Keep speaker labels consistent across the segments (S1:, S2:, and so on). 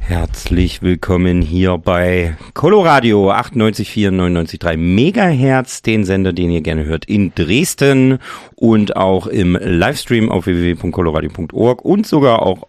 S1: Herzlich willkommen hier bei Coloradio 98,4, 99,3 Megahertz, den Sender, den ihr gerne hört, in Dresden und auch im Livestream auf www.coloradio.org und sogar auch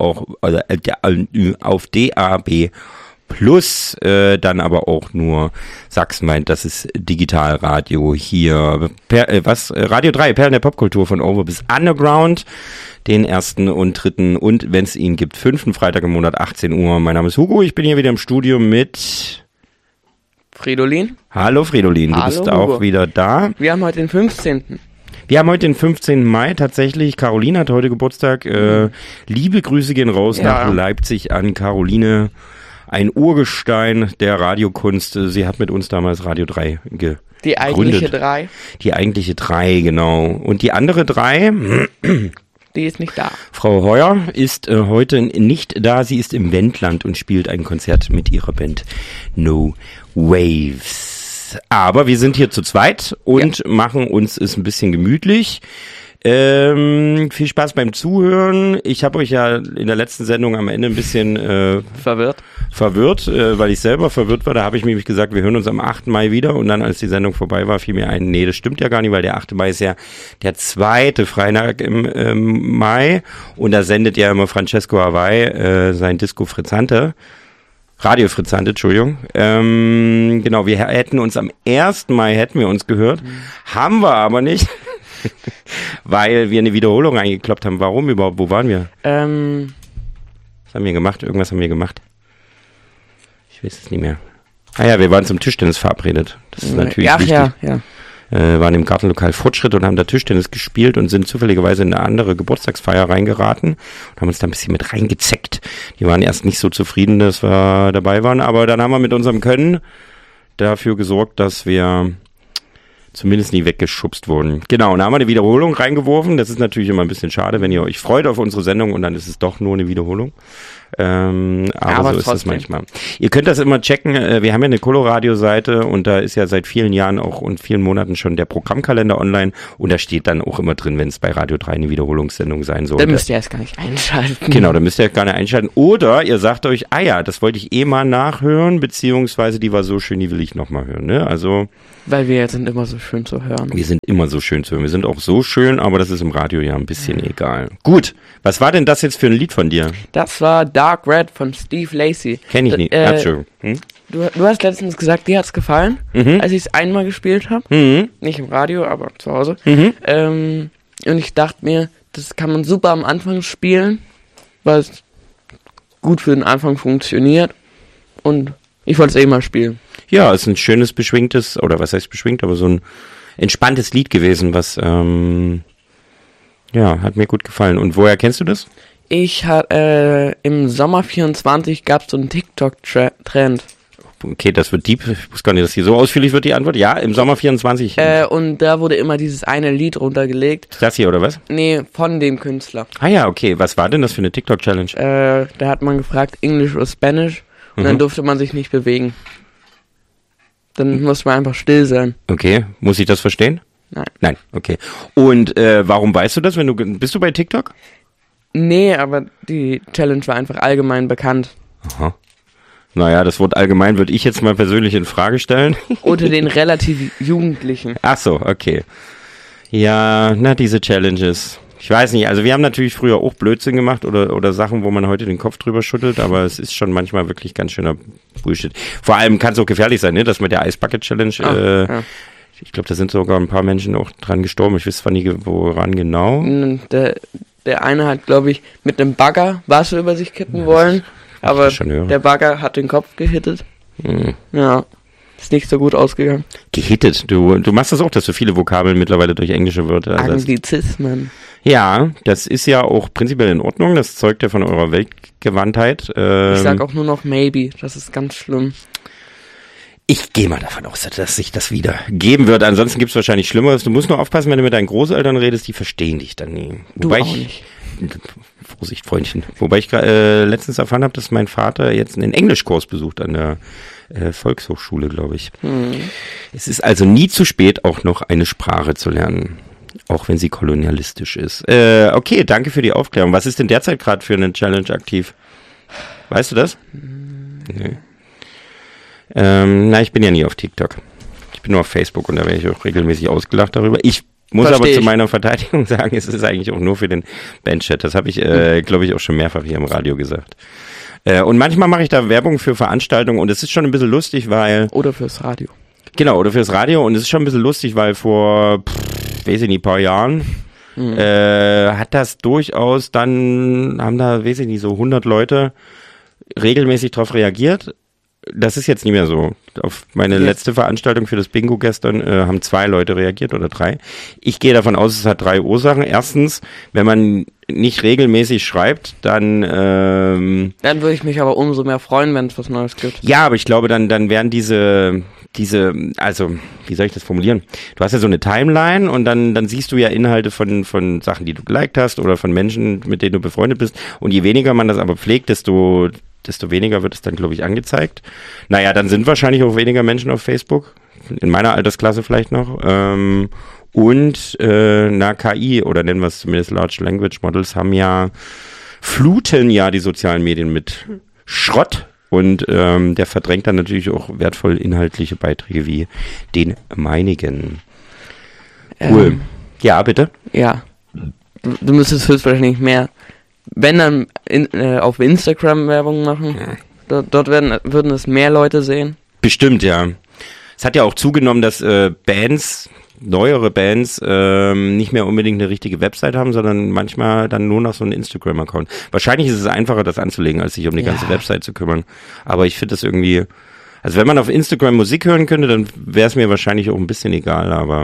S1: auf DAB Plus, dann aber auch nur sachsenweit, das ist Digitalradio hier. Radio 3, Perlen der Popkultur von Over bis Underground, den 1. und 3. und, wenn es ihn gibt, 5. Freitag im Monat, 18 Uhr. Mein Name ist Hugo, ich bin hier wieder im Studio mit
S2: Fridolin.
S1: Hallo Fridolin, du bist Hugo. Auch wieder da.
S2: Wir haben heute den 15.
S1: Wir haben heute den 15. Mai tatsächlich. Caroline hat heute Geburtstag. Liebe Grüße gehen raus nach Leipzig an Caroline. Ein Urgestein der Radiokunst. Sie hat mit uns damals Radio 3 gegründet.
S2: Die eigentliche 3.
S1: Die eigentliche 3, genau. Und die andere 3...
S2: Die ist nicht da.
S1: Frau Heuer ist heute nicht da. Sie ist im Wendland und spielt ein Konzert mit ihrer Band No Waves. Aber wir sind hier zu zweit und machen uns es ein bisschen gemütlich. Viel Spaß beim Zuhören. Ich habe euch ja in der letzten Sendung am Ende ein bisschen verwirrt, weil ich selber verwirrt war. Da habe ich nämlich gesagt, wir hören uns am 8. Mai wieder und dann, als die Sendung vorbei war, fiel mir ein, nee, das stimmt ja gar nicht, weil der 8. Mai ist ja der zweite Freitag im Mai und da sendet ja immer Francesco Hawaii sein Disco Frizzante. Radio Frizzante, Entschuldigung. Genau, wir hätten uns am 1. Mai hätten wir uns gehört, haben wir aber nicht. Weil wir eine Wiederholung eingekloppt haben. Warum überhaupt? Wo waren wir? Was haben wir gemacht? Irgendwas haben wir gemacht. Ich weiß es nicht mehr. Ah ja, wir waren zum Tischtennis verabredet. Das ist natürlich wichtig. Ja. Waren im Gartenlokal Fortschritt und haben da Tischtennis gespielt und sind zufälligerweise in eine andere Geburtstagsfeier reingeraten und haben uns da ein bisschen mit reingezeckt. Die waren erst nicht so zufrieden, dass wir dabei waren, aber dann haben wir mit unserem Können dafür gesorgt, dass wir zumindest nie weggeschubst wurden. Genau, und da haben wir eine Wiederholung reingeworfen. Das ist natürlich immer ein bisschen schade, wenn ihr euch freut auf unsere Sendung und dann ist es doch nur eine Wiederholung. Aber so ist es manchmal. Ihr könnt das immer checken. Wir haben ja eine Coloradio-Seite und da ist ja seit vielen Jahren auch und vielen Monaten schon der Programmkalender online und da steht dann auch immer drin, wenn es bei Radio 3 eine Wiederholungssendung sein soll.
S2: Dann müsst ihr erst gar nicht einschalten.
S1: Genau, dann müsst ihr gar nicht einschalten. Oder ihr sagt euch, das wollte ich mal nachhören, beziehungsweise die war so schön, die will ich nochmal hören. Ne? Also
S2: weil wir sind immer so schön zu hören.
S1: Wir sind immer so schön zu hören. Wir sind auch so schön, aber das ist im Radio ja ein bisschen egal. Gut, was war denn das jetzt für ein Lied von dir?
S2: Das war Dark Red von Steve Lacy.
S1: Kenn ich nicht.
S2: Du hast letztens gesagt, dir hat's gefallen, als ich es einmal gespielt habe. Nicht im Radio, aber zu Hause. Und ich dachte mir, das kann man super am Anfang spielen, weil es gut für den Anfang funktioniert. Und ich wollte es mal spielen.
S1: Ja, es ist ein schönes, beschwingtes, oder was heißt beschwingt, aber so ein entspanntes Lied gewesen, was, hat mir gut gefallen. Und woher kennst du das?
S2: Ich hatte, im Sommer 24 gab es so einen TikTok-Trend.
S1: Okay, das wird deep. Ich wusste gar nicht, dass hier so ausführlich wird, die Antwort. Ja, im Sommer 24.
S2: Und da wurde immer dieses eine Lied runtergelegt.
S1: Das hier, oder was?
S2: Nee, von dem Künstler.
S1: Ah ja, okay. Was war denn das für eine TikTok-Challenge?
S2: Da hat man gefragt, English oder Spanish. Und dann durfte man sich nicht bewegen. Dann muss man einfach still sein.
S1: Okay, muss ich das verstehen?
S2: Nein,
S1: okay. Und warum weißt du das, bist du bei TikTok?
S2: Nee, aber die Challenge war einfach allgemein bekannt.
S1: Aha. Naja, das Wort allgemein würde ich jetzt mal persönlich in Frage stellen.
S2: Unter den relativ Jugendlichen.
S1: Ach so, okay. Ja, diese Challenges. Ich weiß nicht, also wir haben natürlich früher auch Blödsinn gemacht oder Sachen, wo man heute den Kopf drüber schüttelt, aber es ist schon manchmal wirklich ganz schöner Bullshit. Vor allem kann es auch gefährlich sein, ne? Das mit der Ice Bucket Challenge. Ich glaube, da sind sogar ein paar Menschen auch dran gestorben. Ich weiß zwar nie, woran genau.
S2: Der eine hat, glaube ich, mit einem Bagger Wasser über sich kippen wollen, aber der Bagger hat den Kopf gehittet. Ja, ist nicht so gut ausgegangen.
S1: Gehittet? Du machst das auch, dass du viele Vokabeln mittlerweile durch englische Wörter ersetzt.
S2: Anglizismen.
S1: Ja, das ist ja auch prinzipiell in Ordnung. Das zeugt ja von eurer Weltgewandtheit.
S2: Ich sag auch nur noch maybe. Das ist ganz schlimm.
S1: Ich gehe mal davon aus, dass sich das wieder geben wird. Ansonsten gibt es wahrscheinlich Schlimmeres. Du musst nur aufpassen, wenn du mit deinen Großeltern redest, die verstehen dich dann nie.
S2: Du auch nicht.
S1: Vorsicht, Freundchen. Wobei ich letztens erfahren habe, dass mein Vater jetzt einen Englischkurs besucht an der Volkshochschule, glaube ich. Es ist also nie zu spät, auch noch eine Sprache zu lernen. Auch wenn sie kolonialistisch ist. Okay, danke für die Aufklärung. Was ist denn derzeit gerade für eine Challenge aktiv? Weißt du das? Nee. Ich bin ja nie auf TikTok. Ich bin nur auf Facebook und da werde ich auch regelmäßig ausgelacht darüber. Ich muss aber zu meiner Verteidigung sagen, es ist eigentlich auch nur für den Bandchat. Das habe ich, glaube ich, auch schon mehrfach hier im Radio gesagt. Und manchmal mache ich da Werbung für Veranstaltungen und es ist schon ein bisschen lustig, weil...
S2: Oder fürs Radio.
S1: Genau, oder fürs Radio und es ist schon ein bisschen lustig, weil vor, weiß ich nicht, paar Jahren hat das durchaus dann, haben da, weiß ich nicht, so 100 Leute regelmäßig drauf reagiert. Das ist jetzt nicht mehr so. Auf meine letzte Veranstaltung für das Bingo gestern haben 2 Leute reagiert oder 3. Ich gehe davon aus, es hat 3 Ursachen. Erstens, wenn man nicht regelmäßig schreibt, dann
S2: würde ich mich aber umso mehr freuen, wenn es was Neues gibt.
S1: Ja, aber ich glaube, dann werden diese, also, wie soll ich das formulieren? Du hast ja so eine Timeline und dann siehst du ja Inhalte von Sachen, die du geliked hast oder von Menschen, mit denen du befreundet bist. Und je weniger man das aber pflegt, desto weniger wird es dann, glaube ich, angezeigt. Naja, dann sind wahrscheinlich auch weniger Menschen auf Facebook. In meiner Altersklasse vielleicht noch. Und KI, oder nennen wir es zumindest Large Language Models, fluten ja die sozialen Medien mit Schrott. Und der verdrängt dann natürlich auch wertvoll inhaltliche Beiträge wie den meinigen. Cool. Ja, bitte?
S2: Ja. Du müsstest höchstwahrscheinlich mehr, wenn dann auf Instagram Werbung machen. Ja. Dort würden es mehr Leute sehen.
S1: Bestimmt, ja. Es hat ja auch zugenommen, dass neuere Bands nicht mehr unbedingt eine richtige Website haben, sondern manchmal dann nur noch so einen Instagram-Account. Wahrscheinlich ist es einfacher, das anzulegen, als sich um die ganze Website zu kümmern. Aber ich finde das irgendwie, also wenn man auf Instagram Musik hören könnte, dann wäre es mir wahrscheinlich auch ein bisschen egal, aber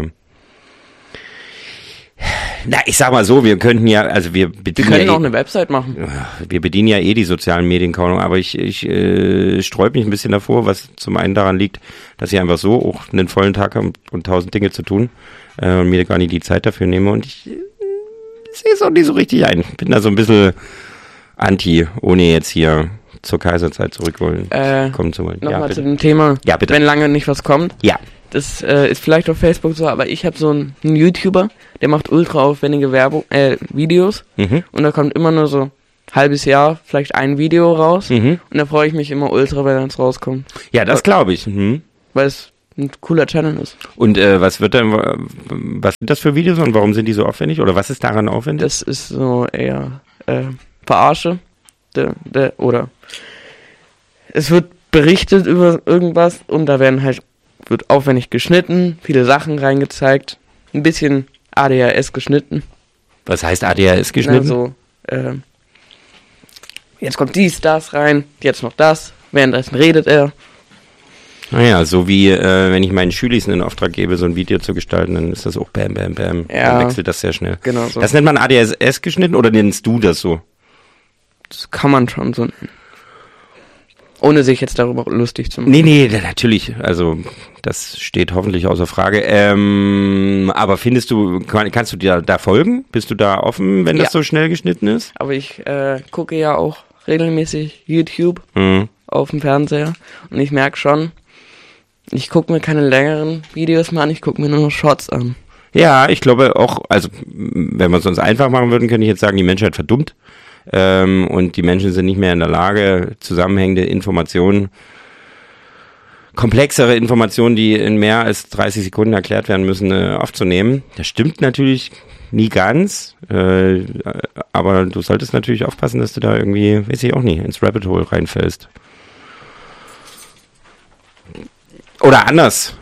S1: ich sag mal so, wir könnten ja, also wir können
S2: auch eine Website machen.
S1: Wir bedienen ja die sozialen Medien kaum, aber ich sträube mich ein bisschen davor, was zum einen daran liegt, dass ich einfach so auch einen vollen Tag habe und 1000 Dinge zu tun und mir gar nicht die Zeit dafür nehme und ich sehe es auch nicht so richtig ein. Ich bin da so ein bisschen anti, ohne jetzt hier zur Kaiserzeit kommen zu wollen.
S2: Nochmal zu dem Thema,
S1: bitte.
S2: Wenn lange nicht was kommt.
S1: Ja.
S2: Das ist vielleicht auf Facebook so, aber ich habe so einen YouTuber, der macht ultra aufwendige Videos und da kommt immer nur so halbes Jahr vielleicht ein Video raus und da freue ich mich immer ultra, wenn es rauskommt.
S1: Ja, das glaube ich.
S2: Weil es ein cooler Channel ist.
S1: Und was sind das für Videos und warum sind die so aufwendig oder was ist daran aufwendig?
S2: Das ist so eher Verarsche oder es wird berichtet über irgendwas und da wird aufwendig geschnitten, viele Sachen reingezeigt, ein bisschen ADHS geschnitten.
S1: Was heißt ADHS geschnitten?
S2: Jetzt kommt das rein, jetzt noch das, währenddessen redet er.
S1: Naja, so wie wenn ich meinen Schülern einen Auftrag gebe, so ein Video zu gestalten, dann ist das auch bam, bam, bam.
S2: Ja,
S1: dann wechselt das sehr schnell.
S2: Genau so.
S1: Das nennt man ADHS geschnitten oder nennst du das so? Das
S2: kann man schon so nennen. Ohne sich jetzt darüber lustig zu machen.
S1: Nee, natürlich. Also, das steht hoffentlich außer Frage. Aber kannst du dir da folgen? Bist du da offen, wenn das so schnell geschnitten ist?
S2: Aber ich gucke ja auch regelmäßig YouTube auf dem Fernseher. Und ich merke schon, ich gucke mir keine längeren Videos mehr an, ich gucke mir nur noch Shorts an.
S1: Ja, ich glaube auch, also, wenn wir es uns einfach machen würden, könnte ich jetzt sagen, die Menschheit verdummt. Und die Menschen sind nicht mehr in der Lage, zusammenhängende Informationen, komplexere Informationen, die in mehr als 30 Sekunden erklärt werden müssen, aufzunehmen. Das stimmt natürlich nie ganz, aber du solltest natürlich aufpassen, dass du da irgendwie, weiß ich auch nicht, ins Rabbit Hole reinfällst. Oder anders,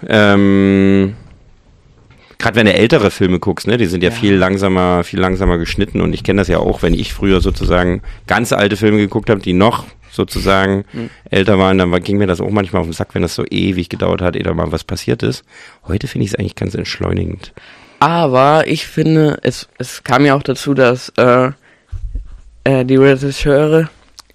S1: gerade wenn du ältere Filme guckst, ne, die sind ja viel langsamer geschnitten und ich kenne das ja auch, wenn ich früher sozusagen ganz alte Filme geguckt habe, die noch sozusagen älter waren, dann ging mir das auch manchmal auf den Sack, wenn das so ewig gedauert hat, ehe da mal was passiert ist. Heute finde ich es eigentlich ganz entschleunigend.
S2: Aber ich finde, es kam ja auch dazu, dass die Regisseure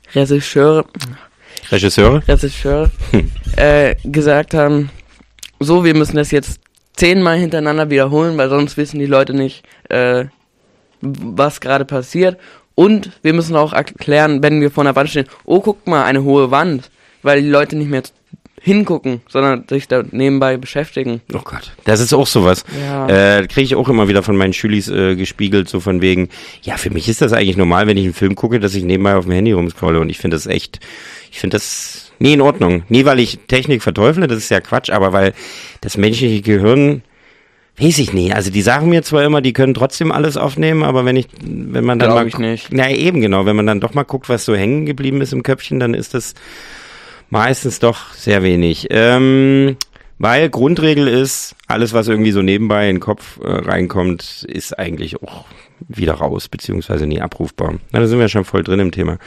S2: gesagt haben, so, wir müssen das jetzt 10-mal hintereinander wiederholen, weil sonst wissen die Leute nicht, was gerade passiert. Und wir müssen auch erklären, wenn wir vor einer Wand stehen, oh, guck mal, eine hohe Wand, weil die Leute nicht mehr hingucken, sondern sich da nebenbei beschäftigen.
S1: Oh Gott, das ist auch sowas.
S2: Ja.
S1: Kriege ich auch immer wieder von meinen Schülis gespiegelt, so von wegen, ja, für mich ist das eigentlich normal, wenn ich einen Film gucke, dass ich nebenbei auf dem Handy rumscrolle und ich finde das nie in Ordnung. Nie, weil ich Technik verteufle, das ist ja Quatsch, aber weil das menschliche Gehirn, weiß ich nicht, also die sagen mir zwar immer, die können trotzdem alles aufnehmen, aber wenn man dann
S2: Glaube ich nicht.
S1: Na eben, genau, wenn man dann doch mal guckt, was so hängen geblieben ist im Köpfchen, dann ist das meistens doch sehr wenig. Weil Grundregel ist, alles was irgendwie so nebenbei in den Kopf reinkommt, ist eigentlich auch wieder raus, beziehungsweise nie abrufbar. Na, da sind wir schon voll drin im Thema.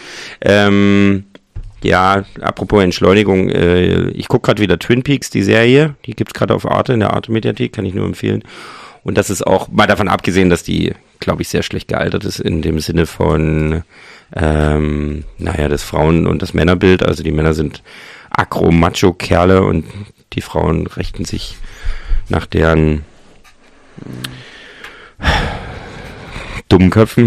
S1: Ja, apropos Entschleunigung, ich gucke gerade wieder Twin Peaks, die Serie, die gibt's gerade auf Arte, in der Arte-Mediathek, kann ich nur empfehlen. Und das ist auch, mal davon abgesehen, dass die, glaube ich, sehr schlecht gealtert ist, in dem Sinne von, das Frauen- und das Männerbild, also die Männer sind Agro-Macho-Kerle und die Frauen richten sich nach deren dummen Köpfen.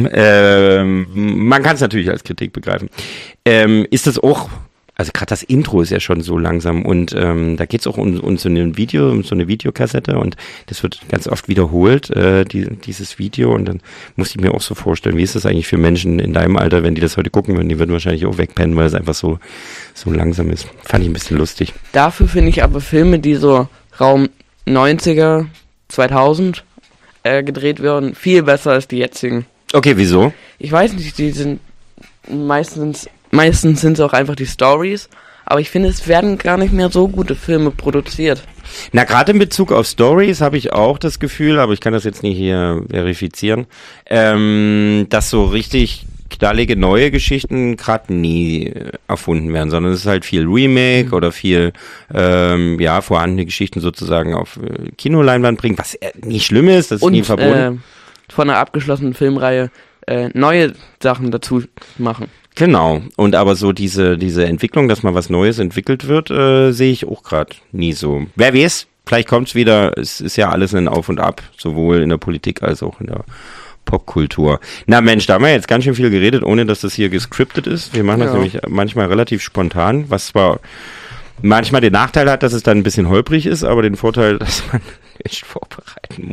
S1: Man kann es natürlich als Kritik begreifen. Ist das auch, also gerade das Intro ist ja schon so langsam und da geht's auch um so ein Video, um so eine Videokassette und das wird ganz oft wiederholt, dieses Video, und dann muss ich mir auch so vorstellen, wie ist das eigentlich für Menschen in deinem Alter, wenn die das heute gucken würden, die würden wahrscheinlich auch wegpennen, weil es einfach so langsam ist. Fand ich ein bisschen lustig.
S2: Dafür finde ich aber Filme, die so Raum 90er, 2000 gedreht werden, viel besser als die jetzigen.
S1: Okay, wieso?
S2: Ich weiß nicht, die sind meistens sind es auch einfach die Stories, aber ich finde, es werden gar nicht mehr so gute Filme produziert.
S1: Na, gerade in Bezug auf Stories habe ich auch das Gefühl, aber ich kann das jetzt nicht hier verifizieren, dass so richtig knallige neue Geschichten gerade nie erfunden werden, sondern es ist halt viel Remake oder viel vorhandene Geschichten sozusagen auf Kinoleinwand bringen, was nicht schlimm ist, das ist nie verboten.
S2: Von einer abgeschlossenen Filmreihe neue Sachen dazu machen.
S1: Genau, und aber so diese Entwicklung, dass mal was Neues entwickelt wird, sehe ich auch gerade nie so. Wer weiß, vielleicht kommt's wieder, es ist ja alles ein Auf und Ab, sowohl in der Politik als auch in der Popkultur. Na Mensch, da haben wir jetzt ganz schön viel geredet, ohne dass das hier gescriptet ist. Wir machen das nämlich manchmal relativ spontan, was zwar manchmal den Nachteil hat, dass es dann ein bisschen holprig ist, aber den Vorteil, dass man echt vorbereiten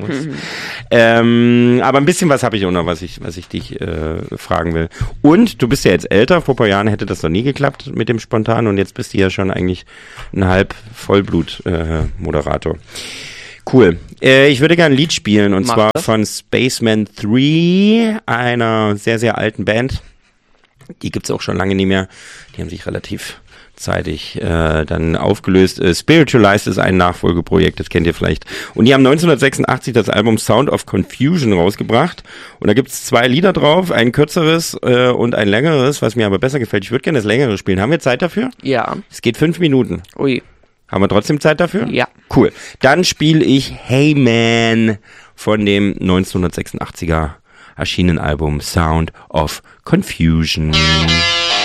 S1: muss. Aber ein bisschen was habe ich auch noch, was ich dich fragen will. Und du bist ja jetzt älter, vor ein paar Jahren hätte das noch nie geklappt mit dem Spontan und jetzt bist du ja schon eigentlich ein halb Vollblut-Moderator. Cool. Ich würde gerne ein Lied spielen und zwar von Spaceman 3, einer sehr, sehr alten Band. Die gibt's auch schon lange nicht mehr. Die haben sich relativ zeitig dann aufgelöst. Spiritualized ist ein Nachfolgeprojekt, das kennt ihr vielleicht. Und die haben 1986 das Album Sound of Confusion rausgebracht. Und da gibt's 2 Lieder drauf, ein kürzeres und ein längeres, was mir aber besser gefällt. Ich würde gerne das längere spielen. Haben wir Zeit dafür?
S2: Ja.
S1: Es geht 5 Minuten.
S2: Ui.
S1: Haben wir trotzdem Zeit dafür?
S2: Ja.
S1: Cool. Dann spiele ich Hey Man von dem 1986er erschienenen Album Sound of Confusion.